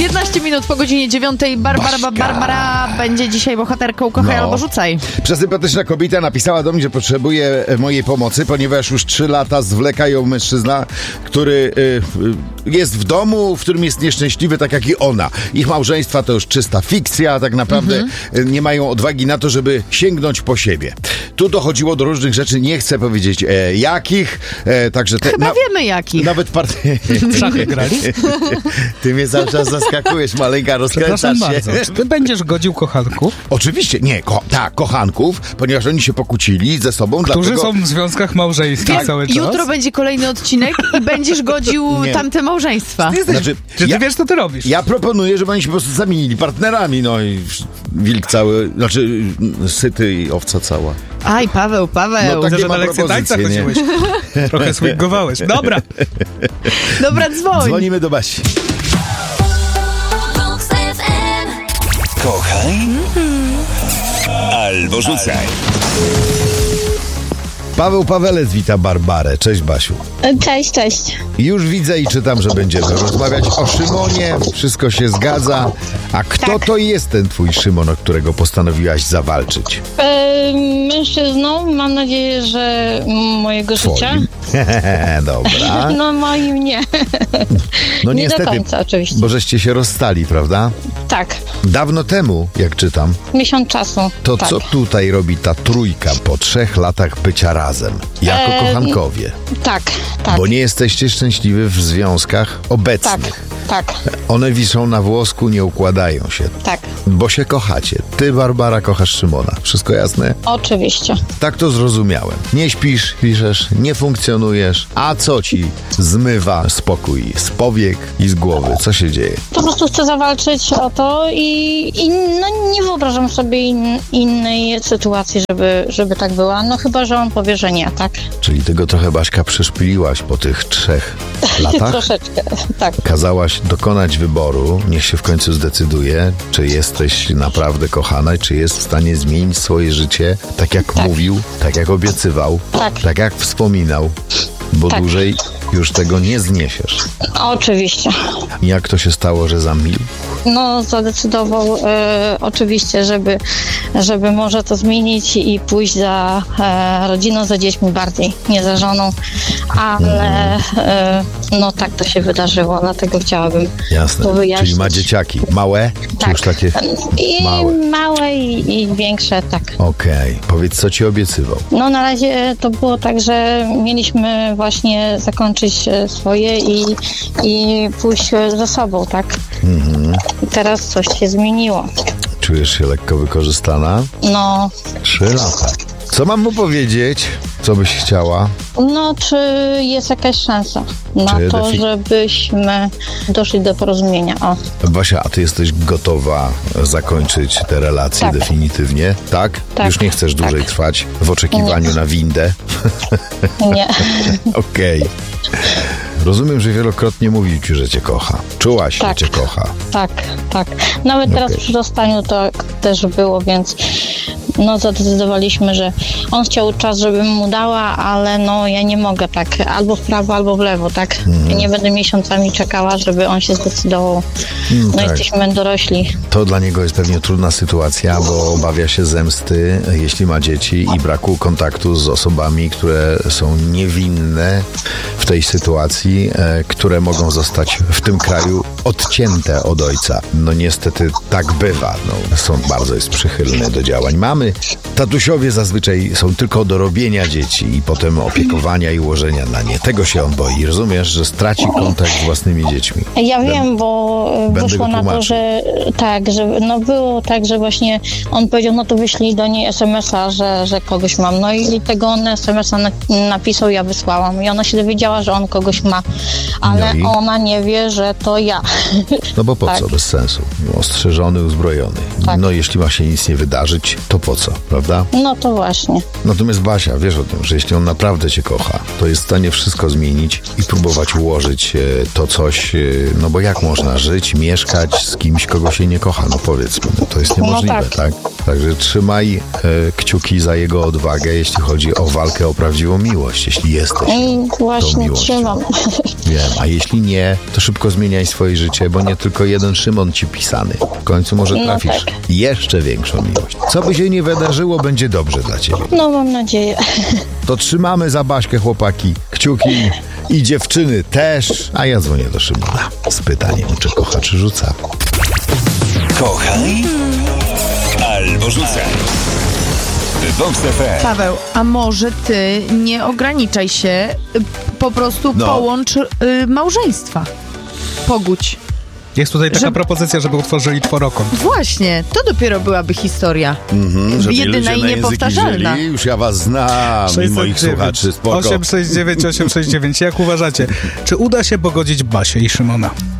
15 minut po godzinie 9. Barbara będzie dzisiaj bohaterką Kochaj albo Rzucaj. Przesympatyczna kobieta napisała do mnie, że potrzebuje mojej pomocy, ponieważ już 3 lata zwleka ją mężczyzna, który jest w domu, w którym jest nieszczęśliwy, tak jak i ona. Ich małżeństwa to już czysta fikcja, tak naprawdę nie mają odwagi na to, żeby sięgnąć po siebie. Tu dochodziło do różnych rzeczy, nie chcę powiedzieć jakich, także... Chyba wiemy jakich. Nawet W szachy grali? Ty mnie cały czas zaskakujesz, maleńka, rozkręcasz się. Bardzo. Czy ty będziesz godził kochanków? Oczywiście, nie, kochanków, ponieważ oni się pokłócili ze sobą, Którzy dlatego... są w związkach małżeńskich cały czas? Jutro będzie kolejny odcinek i będziesz godził tamte małżeństwa. Znaczy, Czy ty wiesz, co ty robisz? Ja proponuję, żeby oni się po prostu zamienili partnerami, no i wilk cały, znaczy syty i owca cała. Aj, Paweł. No, Widzę, że ma na lekcję tańca propozycje, nie? chodziłeś. Trochę swingowałeś. Dobra. Dobra, dzwoń. Dzwonimy do Basi. Kochaj albo rzucaj. Paweł Pawelec wita Barbarę. Cześć, Basiu. Cześć. Już widzę i czytam, że będziemy rozmawiać o Szymonie. Wszystko się zgadza. A kto to jest ten twój Szymon, o którego postanowiłaś zawalczyć? Mężczyzną, mam nadzieję, że mojego życia. Dobra. No moim nie. No nie niestety, do końca oczywiście. bo żeście się rozstali, prawda? Tak, Dawno temu, jak czytam, miesiąc czasu. to tak. co tutaj robi ta trójka po 3 latach bycia razem? Jako kochankowie. Tak. Bo nie jesteście szczęśliwi w związkach obecnych. Tak. One wiszą na włosku, nie układają się. Tak. Bo się kochacie. Ty, Barbara, kochasz Szymona. Wszystko jasne? Oczywiście. Tak to zrozumiałem. Nie śpisz, piszesz, nie funkcjonujesz. A co ci zmywa spokój z powiek i z głowy? Co się dzieje? Po prostu chcę zawalczyć o to i no, nie wyobrażam sobie innej sytuacji, żeby tak była. No chyba, że on powie, że nie, tak? Czyli tego trochę, Baśka, przeszpiliłaś po tych 3 latach? Troszeczkę, tak. Kazałaś dokonać wyboru, niech się w końcu zdecyduje, czy jesteś naprawdę kochana, czy jest w stanie zmienić swoje życie, tak jak mówił, tak jak obiecywał, tak jak wspominał, bo dłużej już tego nie zniesiesz. Oczywiście. Jak to się stało, że zamilkł? No, zadecydował oczywiście, żeby może to zmienić i pójść za rodziną, za dziećmi bardziej, nie za żoną, ale no tak to się wydarzyło, dlatego chciałabym Jasne, to wyjaśnić. czyli ma dzieciaki. Małe? Czy Tak. już takie I małe i większe, tak. Okej. Powiedz, co ci obiecywał? No na razie to było tak, że mieliśmy właśnie zakończyć swoje i pójść ze sobą, tak? I teraz coś się zmieniło. Czujesz się lekko wykorzystana? No, 3 lata. Co mam mu powiedzieć? Co byś chciała? no czy jest jakaś szansa na Czy to, żebyśmy doszli do porozumienia? O, Basia, a ty jesteś gotowa zakończyć te relacje Tak. definitywnie? Tak? Tak. Już nie chcesz dłużej trwać w oczekiwaniu na windę? nie. Okej. Rozumiem, że wielokrotnie mówił ci, że cię kocha. Czułaś, Tak. że cię kocha. Tak. Nawet teraz Okej. przy rozstaniu to też było, więc no zadecydowaliśmy, że on chciał czas, żebym mu dała, ale no ja nie mogę tak albo w prawo, albo w lewo, tak? Ja nie będę miesiącami czekała, żeby on się zdecydował. No tak. jesteśmy dorośli. To dla niego jest pewnie trudna sytuacja, bo obawia się zemsty, jeśli ma dzieci, i braku kontaktu z osobami, które są niewinne w tej sytuacji, które mogą zostać w tym kraju odcięte od ojca. No niestety tak bywa. No, sąd bardzo jest przychylny do działań mamy. Tatusiowie zazwyczaj są tylko do robienia dzieci i potem opiekowania i łożenia na nie. Tego się on boi. Rozumiesz, że straci kontakt z własnymi dziećmi. Ja wiem, bo wyszło go na to, tłumaczył. że tak, że no było tak, że właśnie on powiedział, no to wyślij do niej SMS-a, że kogoś mam. No i tego on SMS-a napisał, ja wysłałam. I ona się dowiedziała, że on kogoś ma, ale No i? ona nie wie, że to ja. No bo po Tak. co? Bez sensu. Ostrzeżony, uzbrojony. Tak. No jeśli ma się nic nie wydarzyć, to po co? Prawda? No to właśnie. Natomiast Basia, wiesz o tym, że jeśli on naprawdę cię kocha, to jest w stanie wszystko zmienić i próbować ułożyć to coś, no bo jak można żyć, mieszkać, mieszkać z kimś, kogo się nie kocha, no powiedzmy, no to jest niemożliwe, tak? Także trzymaj kciuki za jego odwagę, jeśli chodzi o walkę o prawdziwą miłość, jeśli jesteś właśnie tą trzymam. Wiem, a jeśli nie, to szybko zmieniaj swoje życie, bo nie tylko jeden Szymon ci pisany. W końcu może trafisz jeszcze większą miłość. Co by się nie wydarzyło, będzie dobrze dla ciebie. No, mam nadzieję. To trzymamy za Baśkę, chłopaki, kciuki i dziewczyny też. A ja dzwonię do Szymona z pytaniem, czy kocha, czy rzuca. Kochaj albo rzucaj. Vox FM. Paweł, a może ty nie ograniczaj się, po prostu połącz małżeństwa. Pogódź. Jest tutaj taka propozycja, żeby utworzyli czworokąt. Właśnie, to dopiero byłaby historia. Żeby Jedyna ludzie i na niepowtarzalna. języki żyli, już ja was znam i moich słuchaczy, spoko. 869. Jak uważacie, czy uda się pogodzić Basię i Szymona?